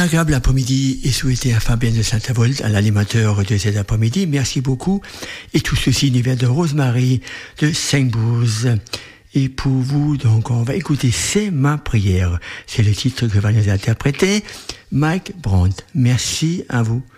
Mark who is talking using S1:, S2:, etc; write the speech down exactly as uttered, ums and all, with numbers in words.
S1: agréable après-midi est souhaité à Fabien de Saint-Avold, à l'animateur de cet après-midi. Merci beaucoup. Et tout ceci nous vient de Rosemary de Saint-Bouze. Et pour vous, donc, on va écouter C'est ma prière. C'est le titre que va nous interpréter Mike Brandt. Merci à vous.